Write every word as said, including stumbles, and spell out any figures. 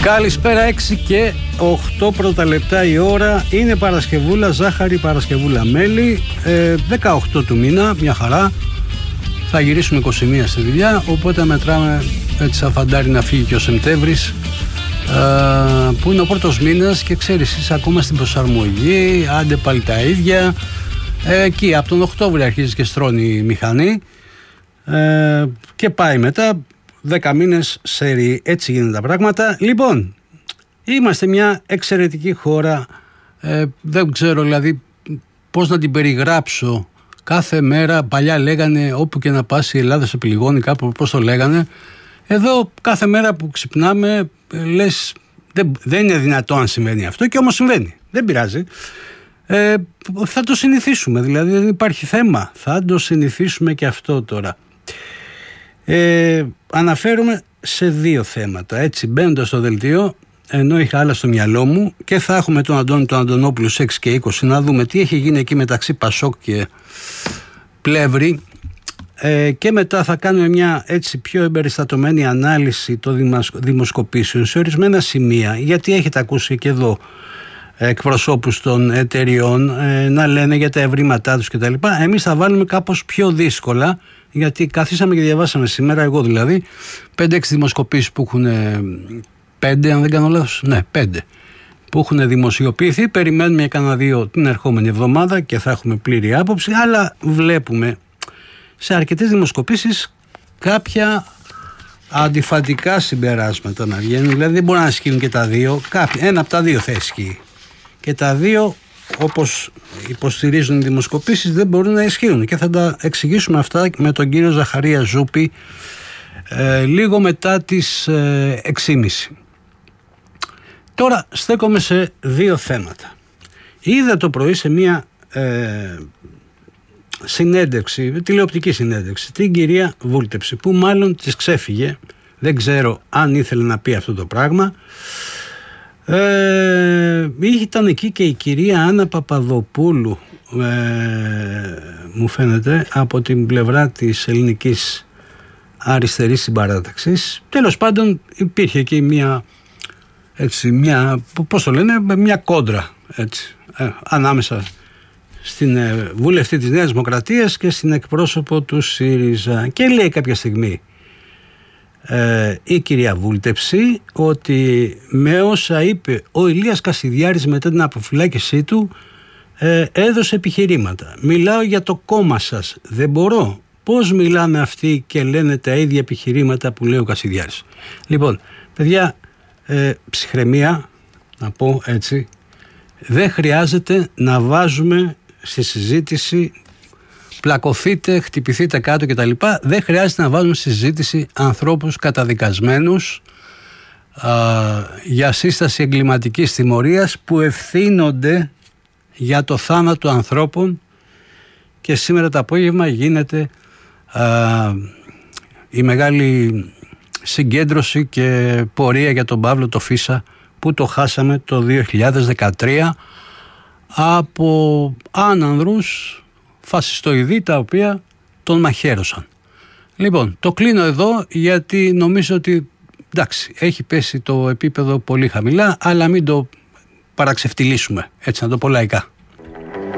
Καλησπέρα, έξι και οκτώ πρώτα λεπτά η ώρα. Είναι Παρασκευούλα, ζάχαρη Παρασκευούλα μέλι, ε, δεκαοκτώ του μήνα, μια χαρά. Θα γυρίσουμε είκοσι μία στη δουλειά, οπότε μετράμε έτσι σαν φαντάρι να φύγει και ο Σεπτέμβρης, ε, που είναι ο πρώτος μήνας και ξέρεις, είσαι ακόμα στην προσαρμογή, άντε πάλι τα ίδια. Ε, εκεί από τον Οκτώβριο αρχίζει και στρώνει η μηχανή, ε, και πάει μετά δέκα μήνες σερί, έτσι γίνονται τα πράγματα. Λοιπόν, είμαστε μια εξαιρετική χώρα, ε, δεν ξέρω δηλαδή πώς να την περιγράψω. Κάθε μέρα, παλιά λέγανε όπου και να πας η Ελλάδα σε πληγώνει, κάπου πώς το λέγανε. Εδώ κάθε μέρα που ξυπνάμε λες δεν, δεν είναι δυνατό αν συμβαίνει αυτό, και όμως συμβαίνει, δεν πειράζει. Ε, θα το συνηθίσουμε, δηλαδή δεν υπάρχει θέμα, θα το συνηθίσουμε και αυτό τώρα. Ε, αναφέρομαι σε δύο θέματα, έτσι μπαίνοντας στο δελτίο, ενώ είχα άλλα στο μυαλό μου, και θα έχουμε τον Αντώνη τον Αντωνόπουλο σε έξι και είκοσι να δούμε τι έχει γίνει εκεί μεταξύ Πασόκ και Πλεύρη, ε, και μετά θα κάνουμε μια έτσι πιο εμπεριστατωμένη ανάλυση των δημοσκοπήσεων σε ορισμένα σημεία, γιατί έχετε ακούσει και εδώ εκπροσώπους των εταιριών ε, να λένε για τα ευρήματά τους κτλ. Εμείς θα βάλουμε κάπως πιο δύσκολα, γιατί καθίσαμε και διαβάσαμε σήμερα, εγώ δηλαδή, πέντε έξι δημοσκοπήσεις που έχουν, πέντε αν δεν κάνω λάθος, ναι πέντε που έχουν δημοσιοποιηθεί. Περιμένουμε κανένα δύο την ερχόμενη εβδομάδα και θα έχουμε πλήρη άποψη, αλλά βλέπουμε σε αρκετές δημοσκοπήσεις κάποια αντιφατικά συμπεράσματα να βγαίνουν, δηλαδή δεν μπορεί να ισχύουν και τα δύο, κάποια, ένα από τα δύο θα ισχύει, και τα δύο, όπως υποστηρίζουν οι δημοσκοπήσεις, δεν μπορούν να ισχύουν, και θα τα εξηγήσουμε αυτά με τον κύριο Ζαχαρία Ζούπη ε, λίγο μετά τις ε, έξι και μισή. Τώρα στέκομαι σε δύο θέματα. Είδα το πρωί σε μια ε, συνέντευξη, τηλεοπτική συνέντευξη, την κυρία Βούλτεψη, που μάλλον της ξέφυγε, δεν ξέρω αν ήθελε να πει αυτό το πράγμα. Ε, ήταν εκεί και η κυρία Άννα Παπαδοπούλου, ε, μου φαίνεται, από την πλευρά της ελληνικής αριστερής συμπαράταξης. Τέλος πάντων υπήρχε εκεί μια, έτσι, μια, πώς το λένε, μια κόντρα, έτσι, ε, ανάμεσα στην ε, βουλευτή της Νέας Δημοκρατίας και στην εκπρόσωπο του ΣΥΡΙΖΑ, και λέει κάποια στιγμή Ε, η κυρία Βούλτεψη ότι με όσα είπε ο Ηλίας Κασιδιάρης μετά την αποφυλάκησή του, ε, έδωσε επιχειρήματα. Μιλάω για το κόμμα σας, δεν μπορώ. Πώς μιλάνε αυτοί και λένε τα ίδια επιχειρήματα που λέει ο Κασιδιάρης? Λοιπόν, παιδιά, ε, ψυχραιμία, να πω έτσι, δεν χρειάζεται να βάζουμε στη συζήτηση, πλακωθείτε, χτυπηθείτε κάτω κτλ. Δεν χρειάζεται να βάζουμε στη συζήτηση ανθρώπους καταδικασμένους α, για σύσταση εγκληματικής τιμωρίας, που ευθύνονται για το θάνατο ανθρώπων, και σήμερα το απόγευμα γίνεται α, η μεγάλη συγκέντρωση και πορεία για τον Παύλο το Φίσα, που το χάσαμε το δύο χιλιάδες δεκατρία από άνανδρους φασιστοειδή, τα οποία τον μαχαίρωσαν. Λοιπόν, το κλείνω εδώ, γιατί νομίζω ότι εντάξει, έχει πέσει το επίπεδο πολύ χαμηλά, αλλά μην το παραξευτιλίσουμε, έτσι να το πω λαϊκά.